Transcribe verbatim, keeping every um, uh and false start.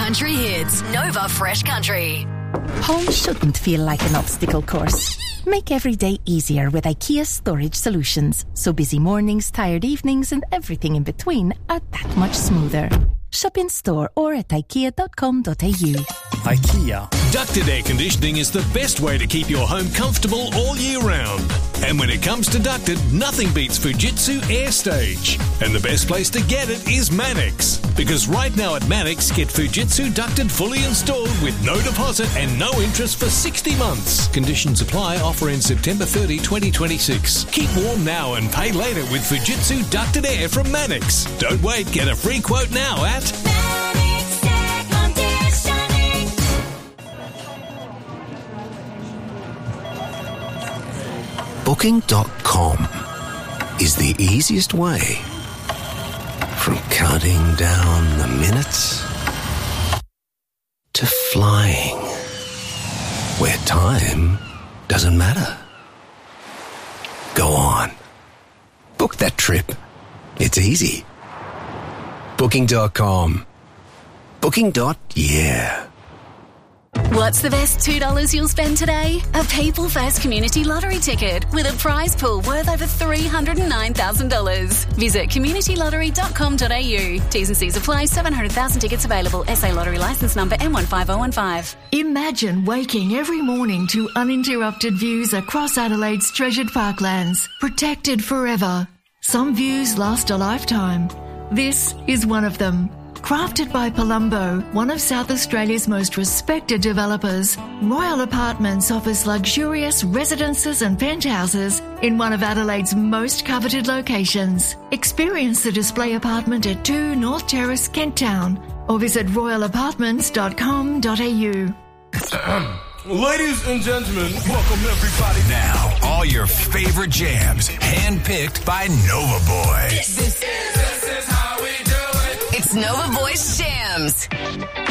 country hits. Nova Fresh Country. Home shouldn't feel like an obstacle course. Make every day easier with IKEA Storage Solutions, so busy mornings, tired evenings and everything in between are that much smoother. Shop in store or at ikea dot com dot a u. IKEA. Ducted air conditioning is the best way to keep your home comfortable all year round. And when it comes to ducted, nothing beats Fujitsu AirStage. And the best place to get it is Manix. Because right now at Manix, get Fujitsu ducted fully installed with no deposit and no interest for sixty months. Conditions apply. Offer in September thirtieth, twenty twenty-six. Keep warm now and pay later with Fujitsu ducted air from Manix. Don't wait. Get a free quote now at Manix Air Conditioning. Booking dot com is the easiest way from counting down the minutes to flying where time doesn't matter. Go on. Book that trip. It's easy. Booking dot com. Booking. Yeah. What's the best two dollars you'll spend today? A People First Community Lottery ticket with a prize pool worth over three hundred nine thousand dollars. Visit community lottery dot com dot a u. T's and C's apply. seven hundred thousand tickets available. S A Lottery licence number M one five oh one five. Imagine waking every morning to uninterrupted views across Adelaide's treasured parklands, protected forever. Some views last a lifetime. This is one of them. Crafted by Palumbo, one of South Australia's most respected developers, Royal Apartments offers luxurious residences and penthouses in one of Adelaide's most coveted locations. Experience the display apartment at two North Terrace, Kent Town, or visit royal apartments dot com dot a u. Ladies and gentlemen, welcome everybody. Now, all your favorite jams, handpicked by Nova Boy. This is, this is how we do it. It's Nova Boys Jams.